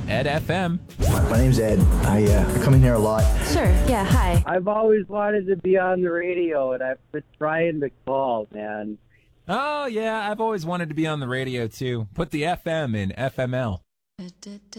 Ed FM. My name's Ed. I come in here a lot. Sure, yeah, hi. I've always wanted to be on the radio, and I've been trying to call, man. Oh, yeah, I've always wanted to be on the radio, too. Put the FM in FML.